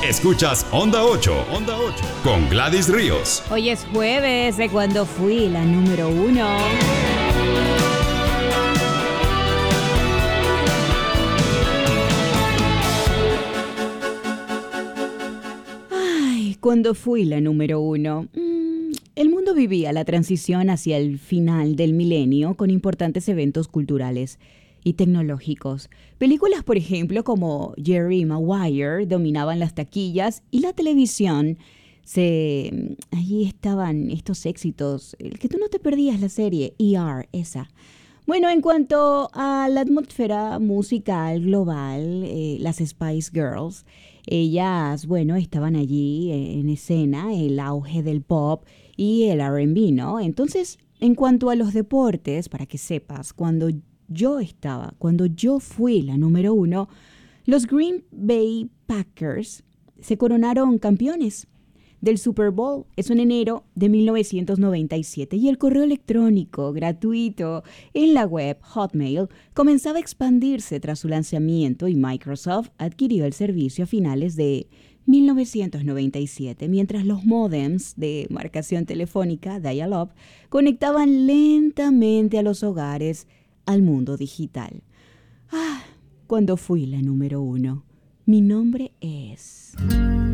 Escuchas Onda 8 con Gladys Ríos. Hoy es jueves de cuando fui la número 1. Ay, cuando fui la número 1. El mundo vivía la transición hacia el final del milenio con importantes eventos culturales y tecnológicos. Películas, por ejemplo, como Jerry Maguire dominaban las taquillas y la televisión. Allí estaban estos éxitos, el que tú no te perdías la serie, ER, esa. Bueno, en cuanto a la atmósfera musical global, las Spice Girls, ellas, bueno, estaban allí en escena, el auge del pop y el R&B, ¿no? Entonces, en cuanto a los deportes, para que sepas, cuando yo fui la número 1, los Green Bay Packers se coronaron campeones del Super Bowl. Eso en enero de 1997. Y el correo electrónico gratuito en la web Hotmail comenzaba a expandirse tras su lanzamiento y Microsoft adquirió el servicio a finales de 1997, mientras los módems de marcación telefónica Dial-Up conectaban lentamente a los hogares al mundo digital. Cuando fui la número 1. Mi nombre es...